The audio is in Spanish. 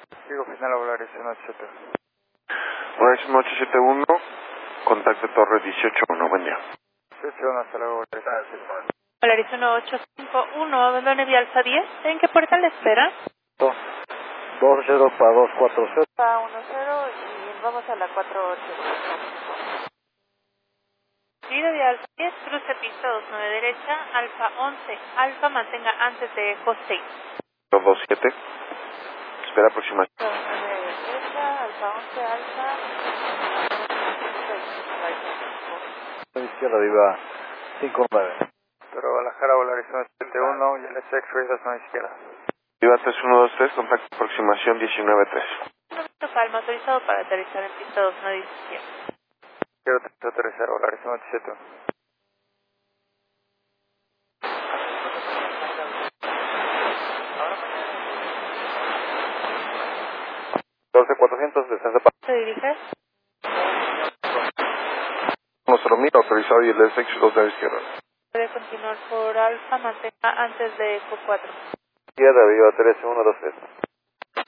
Digo, final Volaris 187. Volaris 171, contacto Torre 181, buen día. 181, hasta luego, Volaris 187. Volaris 1851, abandone vía Alfa 10. ¿En qué puerta le espera? 20 para 240. Alfa 10 y vamos a la 48. Seguido de Alfa 10, cruce pista 29 derecha, Alfa 11. Alfa mantenga antes de Eco 6. 27, espera aproximación. 29 derecha, Alfa 11, Alfa 6. Izquierda, viva 59. Pero Guadalajara, Volaris 171 y el X-Ray 2 izquierda. Viva 3123, contacto aproximación 193. Calma, autorizado para aterrizar en pista 29 izquierda. Quiero aterrizar, Volaris 187. descenso para ¿Se dirige? Nuestro mira autorizado y el SX2 de la izquierda. Puede continuar por Alfa, mantenga antes de Eco 4. izquierda, viva 13123.